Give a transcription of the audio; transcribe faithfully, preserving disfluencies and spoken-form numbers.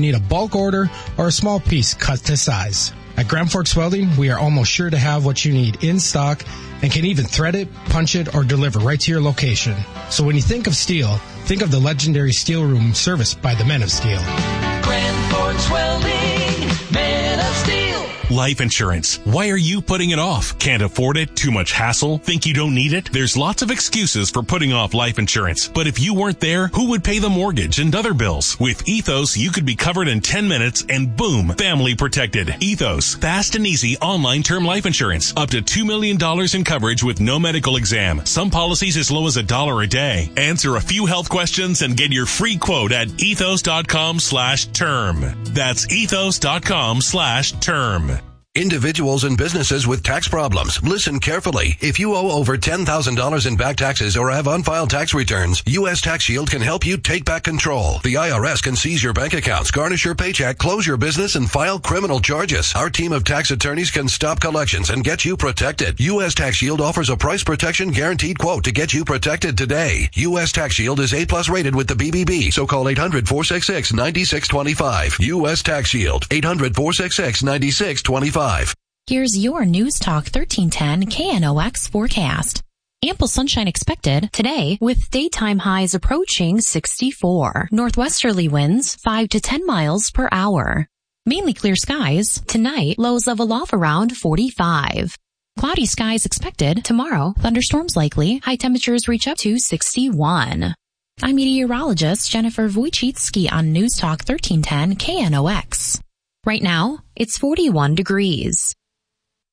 need a bulk order or a small piece cut to size. At Grand Forks Welding, we are almost sure to have what you need in stock and can even thread it, punch it, or deliver right to your location. So when you think of steel, think of the legendary Steel Room serviced by the Men of Steel. Grand Forks Welding, Men of Steel. Life insurance. Why are you putting it off? Can't afford it? Too much hassle? Think you don't need it? There's lots of excuses for putting off life insurance. But if you weren't there, who would pay the mortgage and other bills? With Ethos, you could be covered in ten minutes and boom, family protected. Ethos, fast and easy online term life insurance. Up to two million dollars in coverage with no medical exam. Some policies as low as a dollar a day. Answer a few health questions and get your free quote at ethos.com slash term. That's ethos.com slash term. Individuals and businesses with tax problems, listen carefully. If you owe over ten thousand dollars in back taxes or have unfiled tax returns, U S Tax Shield can help you take back control. The I R S can seize your bank accounts, garnish your paycheck, close your business, and file criminal charges. Our team of tax attorneys can stop collections and get you protected. U S Tax Shield offers a price protection guaranteed quote to get you protected today. U S Tax Shield is A plus rated with the B B B, so call eight hundred, four six six, nine six two five. U S Tax Shield, eight hundred, four six six, nine six two five. Here's your News Talk thirteen ten K N O X forecast. Ample sunshine expected today with daytime highs approaching sixty-four. Northwesterly winds five to ten miles per hour. Mainly clear skies. Tonight, lows level off around forty-five. Cloudy skies expected tomorrow. Thunderstorms likely. High temperatures reach up to sixty-one. I'm meteorologist Jennifer Wojcicki on News Talk thirteen ten K N O X. Right now, it's forty-one degrees.